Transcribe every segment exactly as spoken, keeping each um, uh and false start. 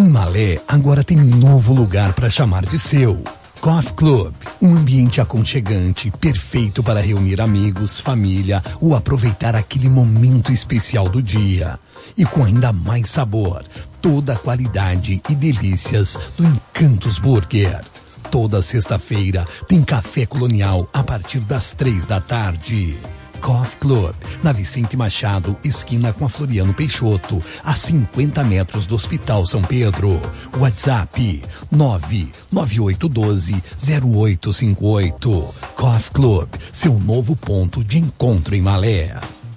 Malé agora tem um novo lugar para chamar de seu. Coffee Club, um ambiente aconchegante, perfeito para reunir amigos, família ou aproveitar aquele momento especial do dia. E com ainda mais sabor, toda a qualidade e delícias do Encantos Burger. Toda sexta-feira tem café colonial a partir das três da tarde. Coffee Club, na Vicente Machado, esquina com a Floriano Peixoto, a cinquenta metros do Hospital São Pedro. WhatsApp nove nove oito um dois zero oito cinco oito. Coffee Club, seu novo ponto de encontro em Malé.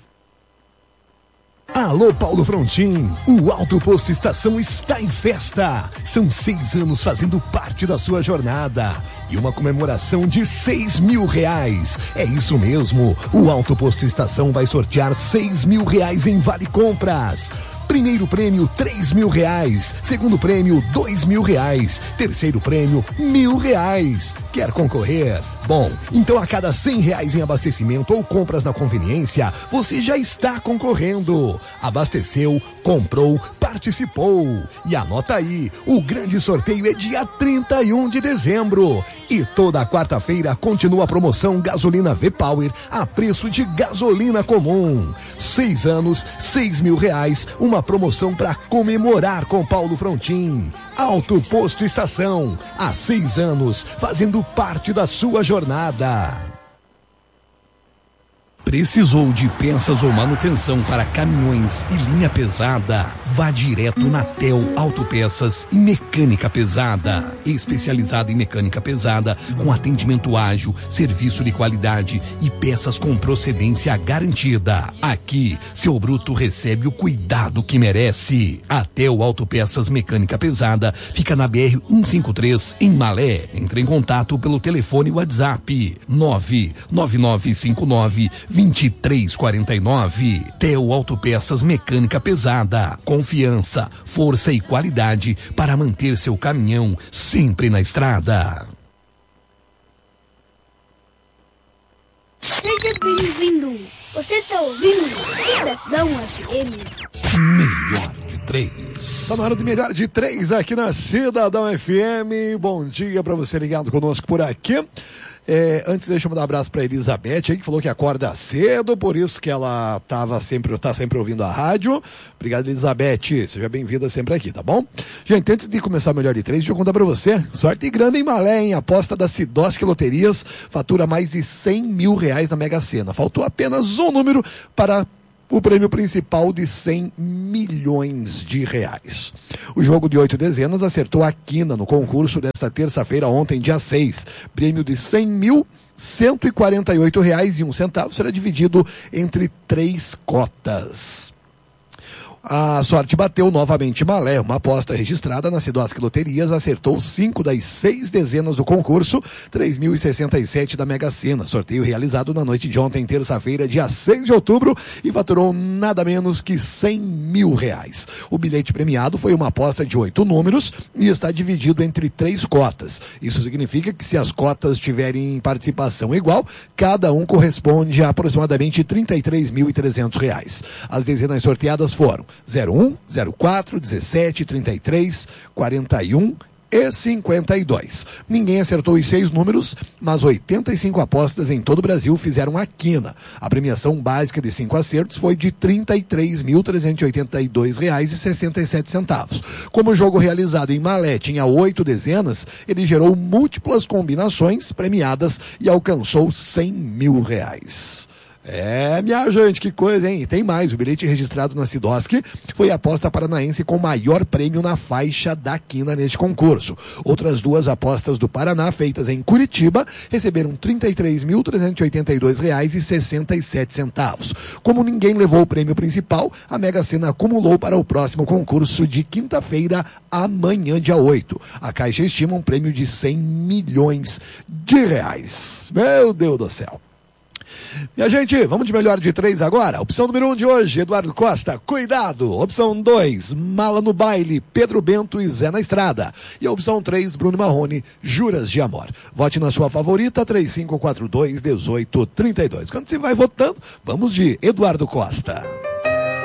Alô, Paulo Frontin, o Alto Posto Estação está em festa. São seis anos fazendo parte da sua jornada e uma comemoração de seis mil reais. É isso mesmo, o Alto Posto Estação vai sortear seis mil reais em Vale Compras. Primeiro prêmio, três mil reais. Segundo prêmio, dois mil reais. Terceiro prêmio, mil reais. Quer concorrer? Bom, então a cada cem reais em abastecimento ou compras na conveniência, você já está concorrendo. Abasteceu, comprou, participou. E anota aí, o grande sorteio é dia trinta e um de dezembro. E toda quarta-feira continua a promoção Gasolina V-Power a preço de gasolina comum. Seis anos, seis mil reais, uma promoção para comemorar com Paulo Frontin. Alto Posto Estação, há seis anos, fazendo parte da sua jornada. Precisou de peças ou manutenção para caminhões e linha pesada? Vá direto na Tel Autopeças e Mecânica Pesada. Especializada em mecânica pesada, com atendimento ágil, serviço de qualidade e peças com procedência garantida. Aqui, seu bruto recebe o cuidado que merece. A Tel Autopeças Mecânica Pesada fica na B R cento e cinquenta e três, em Malé. Entre em contato pelo telefone WhatsApp nove nove nove cinco nove vinte e três quarenta e nove. Tel Autopeças Mecânica Pesada. Confiança, força e qualidade para manter seu caminhão sempre na estrada. Seja bem-vindo. Você está ouvindo Cidadão F M. Melhor de três. Tá na hora de melhor de três aqui na Cidadão F M. Bom dia para você ligado conosco por aqui. É, antes deixa eu mandar um abraço para Elizabeth aí, que falou que acorda cedo, por isso que ela tava sempre, tá sempre ouvindo a rádio. Obrigado, Elizabeth, seja bem-vinda sempre aqui, tá bom? Gente, antes de começar o melhor de três, deixa eu contar para você, sorte grande em Malé, hein? Aposta da Sidoski Loterias, fatura mais de cem mil reais na Mega Sena. Faltou apenas um número para o prêmio principal de cem milhões de reais. O jogo de oito dezenas acertou a quina no concurso desta terça-feira, ontem, dia seis. Prêmio de cem mil cento e quarenta e oito reais e um centavo será dividido entre três cotas. A sorte bateu novamente Malé, uma aposta registrada na Sidoski Loterias, acertou cinco das seis dezenas do concurso, três mil e sessenta e sete da Mega Sena. Sorteio realizado na noite de ontem, terça-feira, dia seis de outubro, e faturou nada menos que cem mil reais. O bilhete premiado foi uma aposta de oito números e está dividido entre três cotas. Isso significa que se as cotas tiverem participação igual, cada um corresponde a aproximadamente trinta e três mil e trezentos reais. As dezenas sorteadas foram zero um, zero quatro, dezessete, trinta e três, quarenta e um e cinquenta e dois. Ninguém acertou os seis números, mas oitenta e cinco apostas em todo o Brasil fizeram a quina. A premiação básica de cinco acertos foi de trinta e três mil trezentos e oitenta e dois reais e sessenta e sete centavos. Como o jogo realizado em Malé tinha oito dezenas, ele gerou múltiplas combinações premiadas e alcançou cem mil reais. É, minha gente, que coisa, hein? Tem mais, o bilhete registrado na Sidoski foi a aposta paranaense com maior prêmio na faixa da quina neste concurso. Outras duas apostas do Paraná, feitas em Curitiba, receberam trinta e três mil trezentos e oitenta e dois reais e sessenta e sete centavos. Como ninguém levou o prêmio principal, a Mega Sena acumulou para o próximo concurso de quinta-feira, amanhã, dia oito. A Caixa estima um prêmio de cem milhões de reais. Meu Deus do céu. Minha gente, vamos de melhor de três agora. Opção número um de hoje, Eduardo Costa, Cuidado. Opção dois, Mala no Baile, Pedro Bento e Zé na Estrada. E a opção três, Bruno Marrone, Juras de Amor. Vote na sua favorita, três cinco quatro dois, um oito três dois. Quando você vai votando, vamos de Eduardo Costa.